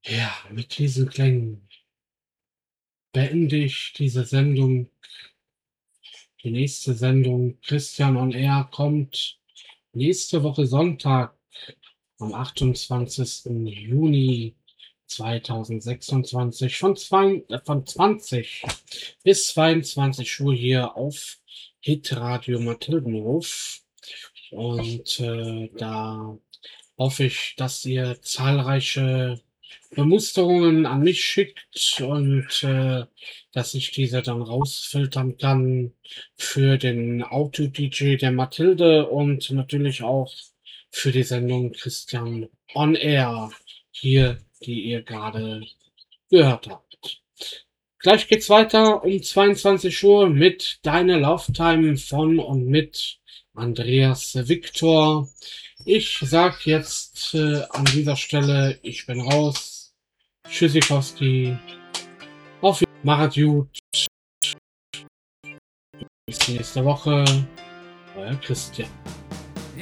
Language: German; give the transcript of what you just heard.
Ja, mit diesen Klängen beende ich diese Sendung. Die nächste Sendung Christian on Air kommt nächste Woche Sonntag am 28. Juni 2026 von 20 bis 22 Uhr hier auf Hitradio Mathildenhof. Und da hoffe ich, dass ihr zahlreiche Bemusterungen an mich schickt und dass ich diese dann rausfiltern kann für den Auto-DJ der Mathilde und natürlich auch für die Sendung Christian on Air hier, die ihr gerade gehört habt. Gleich geht's weiter um 22 Uhr mit Deine Lifetime von und mit Andreas Victor. Ich sag jetzt an dieser Stelle, ich bin raus. Tschüssikowski. Auf Wiedersehen. Macht's gut. Bis nächste Woche. Euer Christian.